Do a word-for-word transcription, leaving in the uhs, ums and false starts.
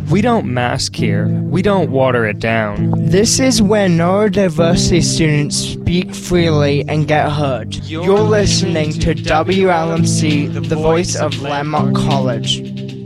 We don't mask here. We don't water it down. This is where neurodiversity students speak freely and get heard. You're listening to W L M C, the voice of Landmark College.